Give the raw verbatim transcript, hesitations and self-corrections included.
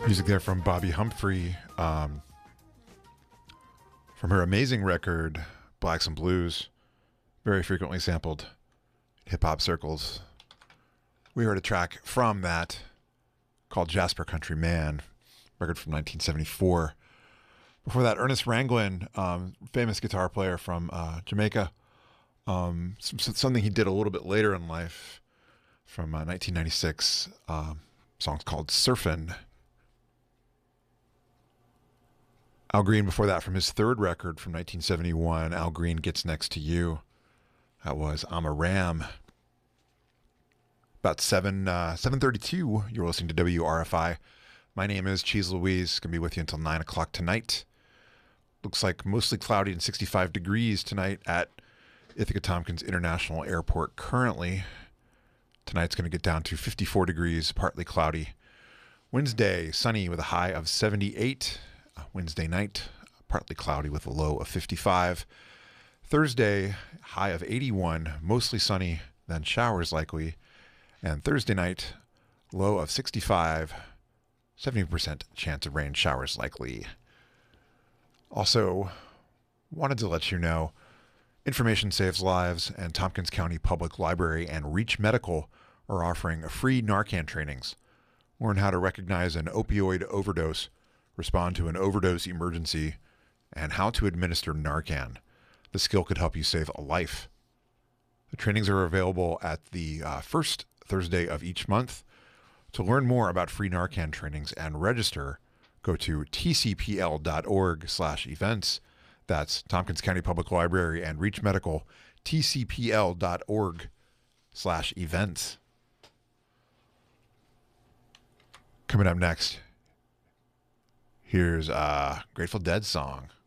Music there from Bobby Humphrey, um, from her amazing record, Blacks and Blues, very frequently sampled in hip-hop circles. We heard a track from that called Jasper Country Man, record from nineteen seventy-four. Before that, Ernest Ranglin, um, famous guitar player from uh, Jamaica, um, some, something he did a little bit later in life from uh, nineteen ninety-six, um, song's called Surfin'. Al Green before that from his third record from nineteen seventy-one, Al Green Gets Next to You. That was I'm a Ram. About seven, uh, seven thirty-two, you're listening to W R F I. My name is Cheese Louise. Going to be with you until nine o'clock tonight. Looks like mostly cloudy and sixty-five degrees tonight at Ithaca Tompkins International Airport currently. Tonight's going to get down to fifty-four degrees, partly cloudy. Wednesday, sunny with a high of seventy-eight. Wednesday night, partly cloudy with a low of fifty-five. Thursday, high of eighty-one, mostly sunny, then showers likely. And Thursday night, low of sixty-five, seventy percent chance of rain, showers likely. Also, wanted to let you know, Information Saves Lives and Tompkins County Public Library and Reach Medical are offering free Narcan trainings. Learn how to recognize an opioid overdose, respond to an overdose emergency, and how to administer Narcan. The skill could help you save a life. The trainings are available at the uh, first Thursday of each month. To learn more about free Narcan trainings and register, go to tcpl.org slash events. That's Tompkins County Public Library and Reach Medical, tcpl.org slash events. Coming up next, here's a Grateful Dead song.